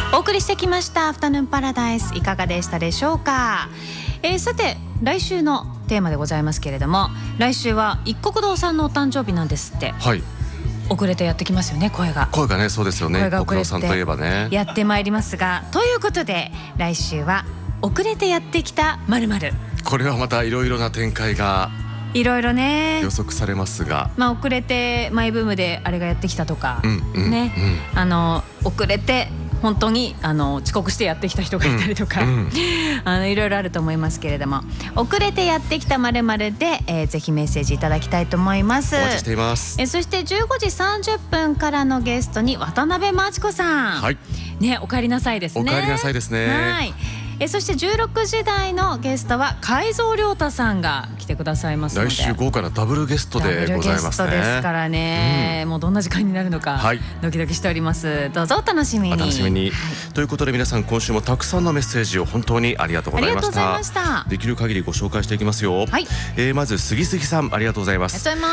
お送りしてきましたアフタヌーンパラダイス、いかがでしたでしょうか。さて来週のテーマでございますけれども、来週は一国堂さんのお誕生日なんですって。 はい、 遅れてやってきますよね。声がね、そうですよね。一国堂さんといえばね、 やってまいりますが、ということで来週は遅れてやってきた〇〇。 これはまたいろいろな展開がいろいろね予測されますが、 遅れてマイブームであれがやってきたとか、ね、遅れて本当に遅刻してやってきた人がいたりとか、いろいろあると思いますけれども、遅れてやってきた〇〇で、ぜひメッセージいただきたいと思います。 お待ちしています。 そして15時30分からのゲストに渡辺真知子さん、 はい、 ね、お帰りなさいですね。 お帰りなさいですね。 はい。そして16時台のゲストは海蔵亮太さんが来てくださいますので、 来週豪華なダブルゲストでございますね。 ダブルゲストですからね、もうどんな時間になるのか、ドキドキしております。どうぞお楽しみに。 お楽しみに、ということで皆さん、今週もたくさんのメッセージを本当にありがとうございました。できる限りご紹介していきますよ。まず杉杉さん、ありがとうございます。